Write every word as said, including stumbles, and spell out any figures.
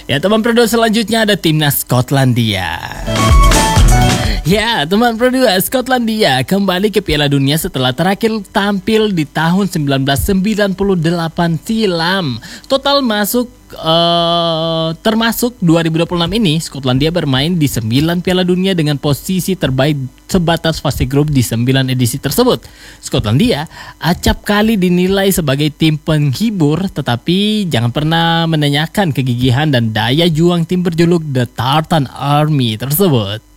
Ya teman Prodo, selanjutnya ada timnas Skotlandia. Ya, teman Prodo, Skotlandia kembali ke Piala Dunia setelah terakhir tampil di tahun seribu sembilan ratus sembilan puluh delapan silam. Total masuk uh, termasuk dua ribu dua puluh enam ini, Skotlandia bermain di sembilan Piala Dunia dengan posisi terbaik sebatas fase grup di sembilan edisi tersebut. Skotlandia acap kali dinilai sebagai tim penghibur, tetapi jangan pernah menanyakan kegigihan dan daya juang tim berjuluk The Tartan Army tersebut.